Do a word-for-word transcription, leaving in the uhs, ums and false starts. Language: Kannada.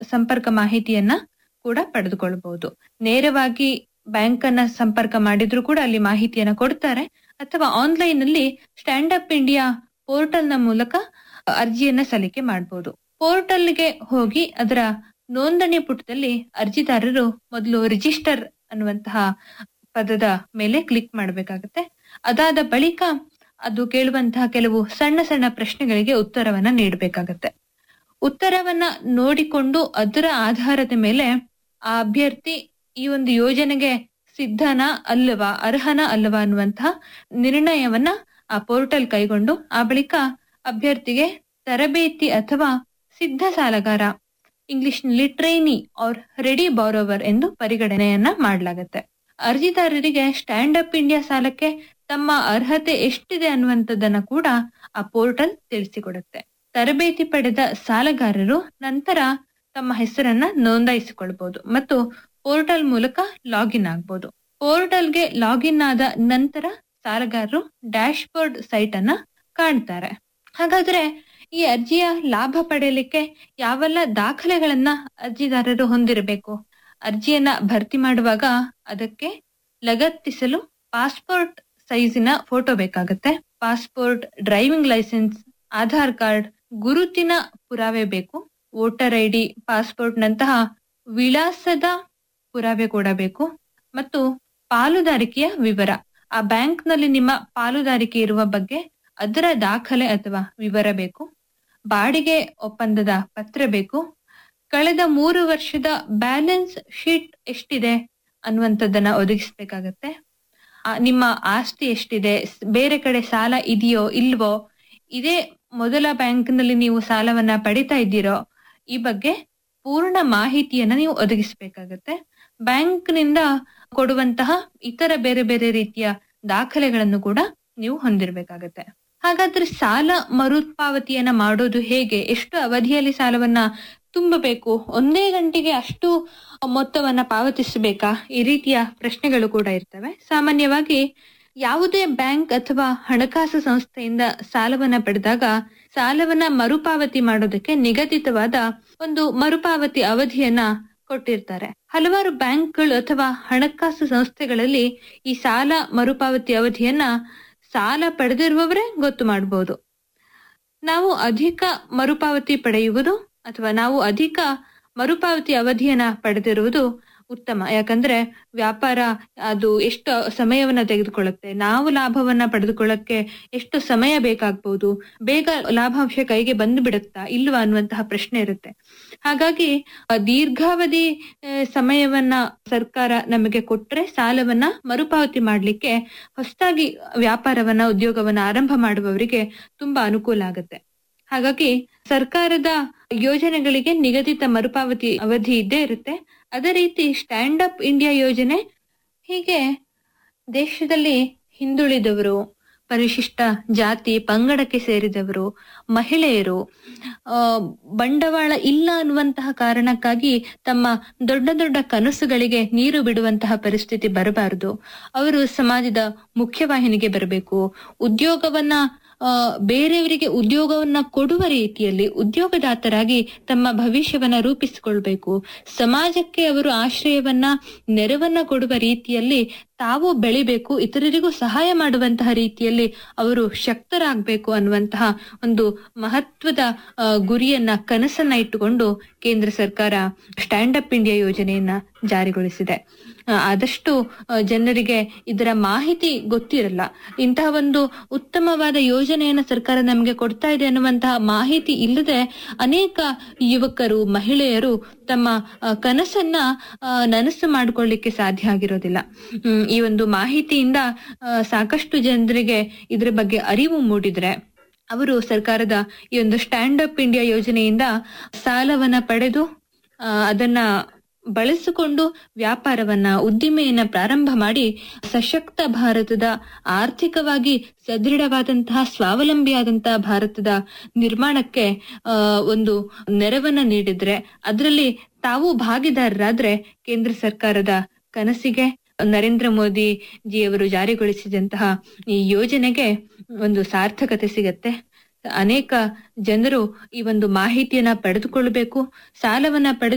ಸಂಪರ್ಕ ಮಾಹಿತಿಯನ್ನ ಕೂಡ ಪಡೆದುಕೊಳ್ಳಬಹುದು. ನೇರವಾಗಿ ಬ್ಯಾಂಕ್ ಅನ್ನ ಸಂಪರ್ಕ ಮಾಡಿದ್ರು ಕೂಡ ಅಲ್ಲಿ ಮಾಹಿತಿಯನ್ನ ಕೊಡ್ತಾರೆ, ಅಥವಾ ಆನ್ಲೈನ್ ಅಲ್ಲಿ ಸ್ಟ್ಯಾಂಡ್ ಅಪ್ ಇಂಡಿಯಾ ಪೋರ್ಟಲ್ ನ ಮೂಲಕ ಅರ್ಜಿಯನ್ನ ಸಲ್ಲಿಕೆ ಮಾಡಬಹುದು. ಪೋರ್ಟಲ್ಗೆ ಹೋಗಿ ಅದರ ನೋಂದಣಿ ಪುಟದಲ್ಲಿ ಅರ್ಜಿದಾರರು ಮೊದಲು ರಿಜಿಸ್ಟರ್ ಅನ್ನುವಂತಹ ಪದದ ಮೇಲೆ ಕ್ಲಿಕ್ ಮಾಡಬೇಕಾಗತ್ತೆ. ಅದಾದ ಬಳಿಕ ಅದು ಕೇಳುವಂತಹ ಕೆಲವು ಸಣ್ಣ ಸಣ್ಣ ಪ್ರಶ್ನೆಗಳಿಗೆ ಉತ್ತರವನ್ನ ನೀಡಬೇಕಾಗತ್ತೆ. ಉತ್ತರವನ್ನ ನೋಡಿಕೊಂಡು ಅದರ ಆಧಾರದ ಮೇಲೆ ಆ ಅಭ್ಯರ್ಥಿ ಈ ಒಂದು ಯೋಜನೆಗೆ ಸಿದ್ಧನ ಅಲ್ಲವಾ, ಅರ್ಹನ ಅಲ್ಲವಾ ಅನ್ನುವಂತಹ ನಿರ್ಣಯವನ್ನ ಆ ಪೋರ್ಟಲ್ ಕೈಗೊಂಡು ಆ ಬಳಿಕ ಅಭ್ಯರ್ಥಿಗೆ ತರಬೇತಿ ಅಥವಾ ಸಿದ್ಧ ಸಾಲಗಾರ, ಇಂಗ್ಲಿಷ್ ನಲ್ಲಿ ಟ್ರೈನಿ ಆರ್ ರೆಡಿ ಬಾರೋವರ್ ಎಂದು ಪರಿಗಣನೆಯನ್ನ ಮಾಡಲಾಗತ್ತೆ. ಅರ್ಜಿದಾರರಿಗೆ ಸ್ಟ್ಯಾಂಡ್ ಅಪ್ ಇಂಡಿಯಾ ಸಾಲಕ್ಕೆ ತಮ್ಮ ಅರ್ಹತೆ ಎಷ್ಟಿದೆ ಅನ್ನುವಂಥದ್ದನ್ನ ಕೂಡ ಆ ಪೋರ್ಟಲ್ ತಿಳಿಸಿಕೊಡುತ್ತೆ. ತರಬೇತಿ ಪಡೆದ ಸಾಲಗಾರರು ನಂತರ ತಮ್ಮ ಹೆಸರನ್ನ ನೋಂದಾಯಿಸಿಕೊಳ್ಬಹುದು ಮತ್ತು ಪೋರ್ಟಲ್ ಮೂಲಕ ಲಾಗಿನ್ ಆಗಬಹುದು. ಪೋರ್ಟಲ್ಗೆ ಲಾಗಿನ್ ಆದ ನಂತರ ಸಾಲಗಾರರು ಡ್ಯಾಶ್ ಬೋರ್ಡ್ ಸೈಟ್ ಅನ್ನ ಕಾಣ್ತಾರೆ. ಹಾಗಾದ್ರೆ ಈ ಅರ್ಜಿಯ ಲಾಭ ಪಡೆಯಲಿಕ್ಕೆ ಯಾವೆಲ್ಲ ದಾಖಲೆಗಳನ್ನ ಅರ್ಜಿದಾರರು ಹೊಂದಿರಬೇಕು? ಅರ್ಜಿಯನ್ನ ಭರ್ತಿ ಮಾಡುವಾಗ ಅದಕ್ಕೆ ಲಗತ್ತಿಸಲು ಪಾಸ್ಪೋರ್ಟ್ ಸೈಜಿನ ಫೋಟೋ ಬೇಕಾಗುತ್ತೆ. Passport, driving licence, Aadhaar card, ಗುರುತಿನ ಪುರಾವೆ ಬೇಕು. ವೋಟರ್ ಐ ಡಿ, ಪಾಸ್ಪೋರ್ಟ್ ನಂತಹ ವಿಳಾಸದ ಪುರಾವೆ ಕೂಡ ಬೇಕು. ಮತ್ತು ಪಾಲುದಾರಿಕೆಯ ವಿವರ, ಆ ಬ್ಯಾಂಕ್ ನಲ್ಲಿ ನಿಮ್ಮ ಪಾಲುದಾರಿಕೆ ಇರುವ ಬಗ್ಗೆ ಅದರ ದಾಖಲೆ ಅಥವಾ ವಿವರ ಬೇಕು. ಬಾಡಿಗೆ ಒಪ್ಪಂದದ ಪತ್ರ ಬೇಕು. ಕಳೆದ ಮೂರು ವರ್ಷದ ಬ್ಯಾಲೆನ್ಸ್ ಶೀಟ್ ಎಷ್ಟಿದೆ ಅನ್ನುವಂಥದ್ದನ್ನ ಒದಗಿಸ್ಬೇಕಾಗತ್ತೆ. ನಿಮ್ಮ ಆಸ್ತಿ ಎಷ್ಟಿದೆ, ಬೇರೆ ಕಡೆ ಸಾಲ ಇದೆಯೋ ಇಲ್ವೋ, ಇದೇ ಮೊದಲ ಬ್ಯಾಂಕ್ ನಲ್ಲಿ ನೀವು ಸಾಲವನ್ನ ಪಡಿತಾ ಇದ್ದೀರೋ, ಈ ಬಗ್ಗೆ ಪೂರ್ಣ ಮಾಹಿತಿಯನ್ನ ನೀವು ಒದಗಿಸಬೇಕಾಗತ್ತೆ. ಬ್ಯಾಂಕ್ ನಿಂದ ಕೊಡುವಂತಹ ಇತರ ಬೇರೆ ಬೇರೆ ರೀತಿಯ ದಾಖಲೆಗಳನ್ನು ಕೂಡ ನೀವು ಹೊಂದಿರಬೇಕಾಗತ್ತೆ. ಹಾಗಾದ್ರೆ ಸಾಲ ಮರುಪಾವತಿಯನ್ನ ಮಾಡೋದು ಹೇಗೆ? ಎಷ್ಟು ಅವಧಿಯಲ್ಲಿ ಸಾಲವನ್ನ ತುಂಬಬೇಕು? ಒಂದೇ ಗಂಟೆಗೆ ಅಷ್ಟು ಮೊತ್ತವನ್ನ ಪಾವತಿಸಬೇಕಾ? ಈ ರೀತಿಯ ಪ್ರಶ್ನೆಗಳು ಕೂಡ ಇರ್ತವೆ. ಸಾಮಾನ್ಯವಾಗಿ ಯಾವುದೇ ಬ್ಯಾಂಕ್ ಅಥವಾ ಹಣಕಾಸು ಸಂಸ್ಥೆಯಿಂದ ಸಾಲವನ್ನ ಪಡೆದಾಗ ಸಾಲವನ್ನ ಮರುಪಾವತಿ ಮಾಡೋದಕ್ಕೆ ನಿಗದಿತವಾದ ಒಂದು ಮರುಪಾವತಿ ಅವಧಿಯನ್ನ ಕೊಟ್ಟಿರ್ತಾರೆ. ಹಲವಾರು ಬ್ಯಾಂಕ್ಗಳು ಅಥವಾ ಹಣಕಾಸು ಸಂಸ್ಥೆಗಳಲ್ಲಿ ಈ ಸಾಲ ಮರುಪಾವತಿ ಅವಧಿಯನ್ನ ಸಾಲ ಪಡೆದಿರುವವರೇ ಗೊತ್ತು ಮಾಡಬಹುದು. ನಾವು ಅಧಿಕ ಮರುಪಾವತಿ ಪಡೆಯುವುದು ಅಥವಾ ನಾವು ಅಧಿಕ ಮರುಪಾವತಿ ಅವಧಿಯನ್ನ ಪಡೆದಿರುವುದು ಉತ್ತಮ. ಯಾಕಂದ್ರೆ ವ್ಯಾಪಾರ ಅದು ಎಷ್ಟು ಸಮಯವನ್ನ ತೆಗೆದುಕೊಳ್ಳುತ್ತೆ, ನಾವು ಲಾಭವನ್ನ ಪಡೆದುಕೊಳ್ಳಕ್ಕೆ ಎಷ್ಟು ಸಮಯ ಬೇಕಾಗಬಹುದು, ಬೇಗ ಲಾಭಾಂಶ ಕೈಗೆ ಬಂದು ಬಿಡುತ್ತಾ ಇಲ್ವಾ ಅನ್ನುವಂತಹ ಪ್ರಶ್ನೆ ಇರುತ್ತೆ. ಹಾಗಾಗಿ ದೀರ್ಘಾವಧಿ ಸಮಯವನ್ನ ಸರ್ಕಾರ ನಮಗೆ ಕೊಟ್ರೆ ಸಾಲವನ್ನ ಮರುಪಾವತಿ ಮಾಡ್ಲಿಕ್ಕೆ ಹೊಸದಾಗಿ ವ್ಯಾಪಾರವನ್ನ ಉದ್ಯೋಗವನ್ನ ಆರಂಭ ಮಾಡುವವರಿಗೆ ತುಂಬಾ ಅನುಕೂಲ ಆಗುತ್ತೆ. ಹಾಗಾಗಿ ಸರ್ಕಾರದ ಯೋಜನೆಗಳಿಗೆ ನಿಗದಿತ ಮರುಪಾವತಿ ಅವಧಿ ಇದ್ದೇ ಇರುತ್ತೆ. ಅದೇ ರೀತಿ ಸ್ಟ್ಯಾಂಡ್ ಅಪ್ ಇಂಡಿಯಾ ಯೋಜನೆ ಹೀಗೆ ದೇಶದಲ್ಲಿ ಹಿಂದುಳಿದವರು, ಪರಿಶಿಷ್ಟ ಜಾತಿ ಪಂಗಡಕ್ಕೆ ಸೇರಿದವರು, ಮಹಿಳೆಯರು, ಆ ಬಂಡವಾಳ ಇಲ್ಲ ಅನ್ನುವಂತಹ ಕಾರಣಕ್ಕಾಗಿ ತಮ್ಮ ದೊಡ್ಡ ದೊಡ್ಡ ಕನಸುಗಳಿಗೆ ನೀರು ಬಿಡುವಂತಹ ಪರಿಸ್ಥಿತಿ ಬರಬಾರದು. ಅವರು ಸಮಾಜದ ಮುಖ್ಯವಾಹಿನಿಗೆ ಬರಬೇಕು. ಉದ್ಯೋಗವನ್ನ ಆ ಬೇರೆಯವರಿಗೆ ಉದ್ಯೋಗವನ್ನ ಕೊಡುವ ರೀತಿಯಲ್ಲಿ ಉದ್ಯೋಗದಾತರಾಗಿ ತಮ್ಮ ಭವಿಷ್ಯವನ್ನ ರೂಪಿಸಿಕೊಳ್ಬೇಕು. ಸಮಾಜಕ್ಕೆ ಅವರು ಆಶ್ರಯವನ್ನ, ನೆರವನ್ನ ಕೊಡುವ ರೀತಿಯಲ್ಲಿ ತಾವು ಬೆಳಿಬೇಕು. ಇತರರಿಗೂ ಸಹಾಯ ಮಾಡುವಂತಹ ರೀತಿಯಲ್ಲಿ ಅವರು ಶಕ್ತರಾಗಬೇಕು ಅನ್ನುವಂತಹ ಒಂದು ಮಹತ್ವದ ಗುರಿಯನ್ನ, ಕನಸನ್ನ ಇಟ್ಟುಕೊಂಡು ಕೇಂದ್ರ ಸರ್ಕಾರ ಸ್ಟ್ಯಾಂಡ್ ಅಪ್ ಇಂಡಿಯಾ ಯೋಜನೆಯನ್ನ ಜಾರಿಗೊಳಿಸಿದೆ. ಆದಷ್ಟು ಜನರಿಗೆ ಇದರ ಮಾಹಿತಿ ಗೊತ್ತಿರಲ್ಲ. ಇಂತಹ ಒಂದು ಉತ್ತಮವಾದ ಯೋಜನೆಯನ್ನ ಸರ್ಕಾರ ನಮಗೆ ಕೊಡ್ತಾ ಇದೆ ಅನ್ನುವಂತಹ ಮಾಹಿತಿ ಇಲ್ಲದೆ ಅನೇಕ ಯುವಕರು, ಮಹಿಳೆಯರು ತಮ್ಮ ಕನಸನ್ನ ನನಸು ಮಾಡಿಕೊಳ್ಳಿಕ್ಕೆ ಸಾಧ್ಯ ಆಗಿರೋದಿಲ್ಲ. ಈ ಒಂದು ಮಾಹಿತಿಯಿಂದ ಸಾಕಷ್ಟು ಜನರಿಗೆ ಇದರ ಬಗ್ಗೆ ಅರಿವು ಮೂಡಿದ್ರೆ ಅವರು ಸರ್ಕಾರದ ಈ ಒಂದು ಸ್ಟ್ಯಾಂಡ್ ಅಪ್ ಇಂಡಿಯಾ ಯೋಜನೆಯಿಂದ ಸಾಲವನ್ನ ಪಡೆದು ಅದನ್ನ ಬಳಸಿಕೊಂಡು ವ್ಯಾಪಾರವನ್ನ, ಉದ್ದಿಮೆಯನ್ನ ಪ್ರಾರಂಭ ಮಾಡಿ ಸಶಕ್ತ ಭಾರತದ, ಆರ್ಥಿಕವಾಗಿ ಸದೃಢವಾದಂತಹ, ಸ್ವಾವಲಂಬಿಯಾದಂತಹ ಭಾರತದ ನಿರ್ಮಾಣಕ್ಕೆ ಆ ಒಂದು ನೆರವನ್ನ ನೀಡಿದ್ರೆ, ಅದರಲ್ಲಿ ತಾವು ಭಾಗಿದಾರರಾದ್ರೆ ಕೇಂದ್ರ ಸರ್ಕಾರದ ಕನಸಿಗೆ, ನರೇಂದ್ರ ಮೋದಿ ಜಿಯವರು ಜಾರಿಗೊಳಿಸಿದಂತಹ ಈ ಯೋಜನೆಗೆ ಒಂದು ಸಾರ್ಥಕತೆ ಸಿಗತ್ತೆ. ಅನೇಕ ಜನರು ಈ ಒಂದು ಮಾಹಿತಿಯನ್ನ ಪಡೆದುಕೊಳ್ಳಬೇಕು. ಸಾಲವನ್ನ ಪಡೆದು